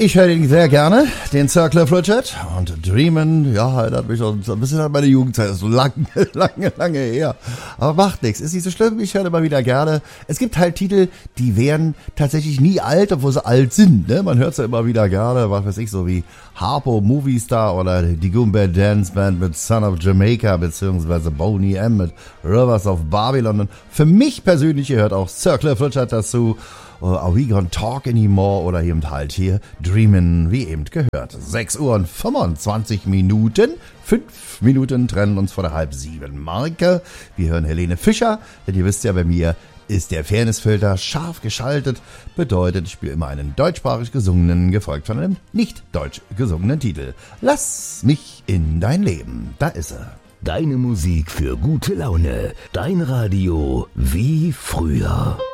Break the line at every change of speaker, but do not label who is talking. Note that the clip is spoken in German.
Ich höre ihn sehr gerne, den Sir Cliff Richard. Und Dreamin', ja, erinnert mich schon so ein bisschen an meine Jugendzeit. Das ist so lange her. Aber macht nichts, ist nicht so schlimm. Ich höre immer wieder gerne. Es gibt halt Titel, die werden tatsächlich nie alt, obwohl sie alt sind. Ne? Man hört sie immer wieder gerne, was weiß ich, so wie Harpo Movie Star oder die Goombah Dance Band mit Son of Jamaica beziehungsweise Boney M mit Rivers of Babylon. Und für mich persönlich gehört auch Sir Cliff Richard dazu. Are We Gonna Talk Anymore oder eben halt hier Dreamin', wie eben gehört. 6 Uhr und 25 Minuten. 5 Minuten trennen uns vor der 6:30 Marke. Wir hören Helene Fischer, denn ihr wisst ja, bei mir ist der Fairnessfilter scharf geschaltet. Bedeutet, ich spiele immer einen deutschsprachig gesungenen, gefolgt von einem nicht deutsch gesungenen Titel. Lass mich in dein Leben. Da ist er.
Deine Musik für gute Laune. Dein Radio wie früher.